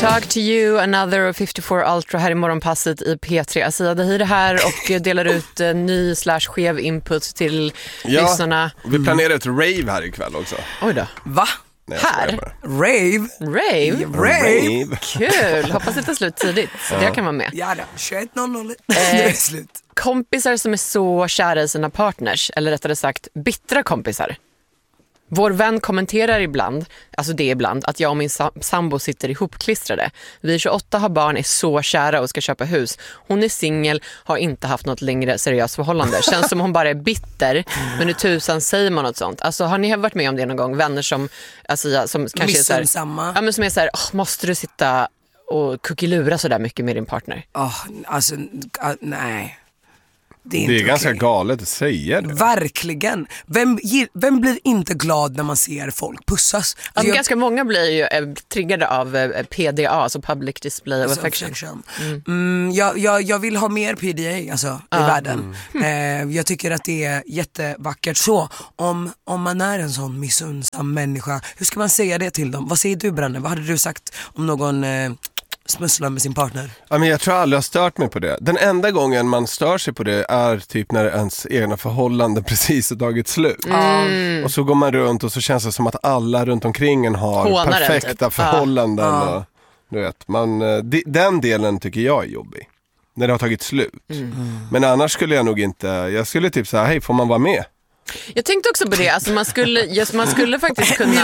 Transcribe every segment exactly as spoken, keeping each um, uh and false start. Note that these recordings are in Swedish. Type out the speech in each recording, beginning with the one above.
Talk to you, another fifty-four Ultra här i morgonpasset i P tre. Asia Dahir här och delar ut uh, ny slash skev input till ja, lyssnarna. Vi planerar ett rave här ikväll också. Oj då. Va? Nej, här? Rave? Rave? Rave? Rave. Kul, hoppas det tar slut tidigt så ja. Jag kan vara med. Ja då, tjugoett noll noll. Eh, Det är slut. Kompisar som är så kära i sina partners, eller rättare sagt bittra kompisar. Vår vän kommenterar ibland, alltså det är ibland, att jag och min sambo sitter ihopklistrade. Vi är tjugoåtta, har barn, är så kära och ska köpa hus. Hon är singel, har inte haft något längre seriöst förhållande. Känns som hon bara är bitter, men hur tusan säger man något sånt? Alltså har ni varit med om det någon gång? Vänner som, alltså, ja, som kanske är så här, ja, men som är så här, oh, måste du sitta och kuckilura så där mycket med din partner? Oh, alltså, uh, nej. Det är, det är inte ganska okay. galet att säga det. Verkligen. Vem, vem blir inte glad när man ser folk pussas? Alltså alltså, jag... Ganska många blir ju äh, triggade av äh, P D A, alltså Public Display of Affection. affection. Mm. Mm, jag, jag, jag vill ha mer P D A alltså, ah. i världen. Mm. Eh, jag tycker att det är jättevackert. Så, om, om man är en sån missunnsam människa, hur ska man säga det till dem? Vad säger du, Branne? Vad hade du sagt om någon... Eh, smusslar med sin partner? Ja, men jag tror aldrig jag har stört mig på det. Den enda gången man stör sig på det är typ när ens egna förhållande precis har tagit slut. Mm. Och så går man runt och så känns det som att alla runt omkring en har Hånaren, perfekta typ. förhållanden. Ja. Och, du vet, man, den delen tycker jag är jobbig. När det har tagit slut. Mm. Men annars skulle jag nog inte, jag skulle typ säga, hej, får man vara med? Jag tänkte också på det, alltså man skulle, just, man skulle faktiskt kunna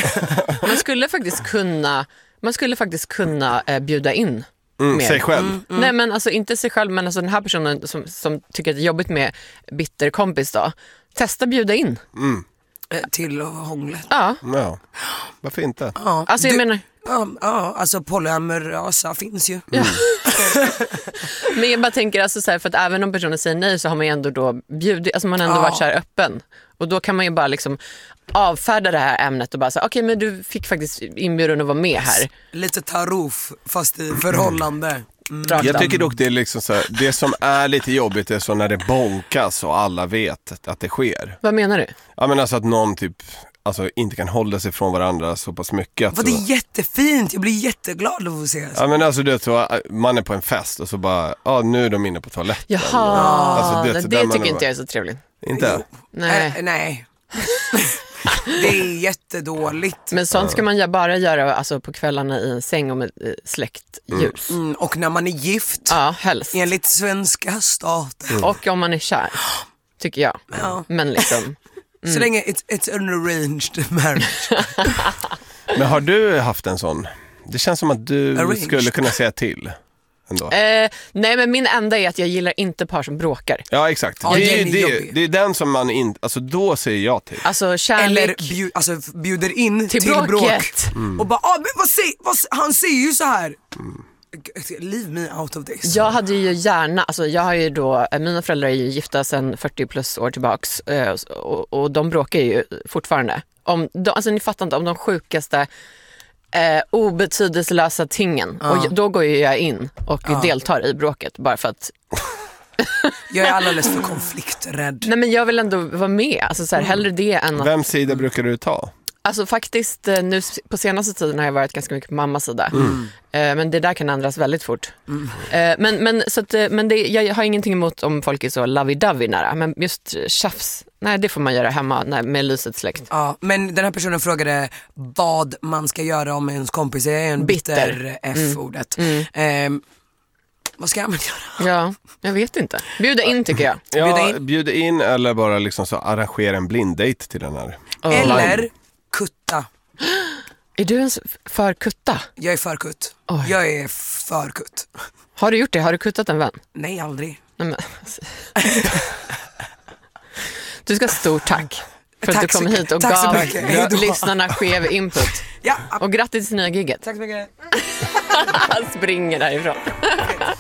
man skulle faktiskt kunna Man skulle faktiskt kunna eh, bjuda in mm, sig själv. Mm, mm. Nej, men alltså inte sig själv, men alltså den här personen som, som tycker att det är jobbigt med bitter kompis då. Testa bjuda in. Mm. Eh, till hånglet. Ja. Ja. Varför inte? Ja. Alltså jag du, menar... Ja, ja, alltså polyamorösa finns ju. Mm. Ja. Men jag bara tänker alltså så här, för att även om personen säger nej så har man ju ändå då bjudit, alltså man har ändå ja. varit så här öppen. Och då kan man ju bara liksom avfärda det här ämnet och bara säga okej, okay, men du fick faktiskt inbjudan att vara med här. Lite tarof fast i förhållande. Mm. Jag tycker dock det är liksom så här, det som är lite jobbigt är så när det bonkas och alla vet att det sker. Vad menar du? Ja, men alltså att någon typ alltså inte kan hålla sig från varandra så pass mycket. Vad det är jättefint, jag blir jätteglad av att se. Ja, men alltså det så man är på en fest och så bara ja, nu är de inne på toaletten. Jaha, alltså, det, det, det tycker inte jag är så trevligt. Inte? Nej. Äh, nej. Det är jättedåligt. Men sånt ska man bara göra alltså, på kvällarna i en säng och med släckt ljus. Mm. Mm, och när man är gift. Ja, helst. Enligt svenska staten. Mm. Och om man är kär, tycker jag. Ja. Men liksom... Mm. Så länge it's, it's an arranged marriage. Men har du haft en sån? Det känns som att du arranged. skulle kunna säga till ändå. Eh, nej, men min enda är att jag gillar inte par som bråkar. Ja, exakt. Ja, det, är, är det, det är den som man inte, alltså då säger jag till. Alltså kärlek. Eller bjud, alltså, bjuder in till, till bråk. Mm. Och bara, ah, men vad säger, vad, han säger ju så här. Mm. Leave me out of this. Jag hade ju gärna, alltså jag har ju då, mina föräldrar är ju gifta sedan fyrtio plus år tillbaks och, och de bråkar ju fortfarande. Om de, alltså ni fattar inte, om de sjukaste eh, obetydelselösa tingen. Ja. Och då går ju jag in och ja. deltar i bråket bara för att jag är alldeles för konflikträdd. Nej, men jag vill ändå vara med, alltså så här, hellre det än att... Vems sida brukar du ta? Alltså faktiskt, nu på senaste tiden har jag varit ganska mycket på mammas sida. Mm. Eh, men det där kan ändras väldigt fort. Mm. Eh, men men, så att, men det, jag har ingenting emot om folk är så lovey-dovey nära. Men just tjafs, nej det får man göra hemma nej, med lyset släckt. Ja, men den här personen frågade vad man ska göra om ens kompis är en bitter, bitter F-ordet. Mm. Mm. Eh, vad ska man göra? Ja, jag vet inte. Bjuda in tycker jag. Ja, bjuda in, bjuda in eller bara liksom så arrangera en blinddate till den här. Oh. Eller kutta. Är du ens för kutta? Jag är för kutt. Oj. Jag är för kutt. Har du gjort det? Har du kuttat en vän? Nej, aldrig. Nej, men... Du ska ha stort tack för tack att du kom hit och gav lyssnarna skev input. Ja. Och grattis till nya gigget. Tack så mycket. Han springer därifrån.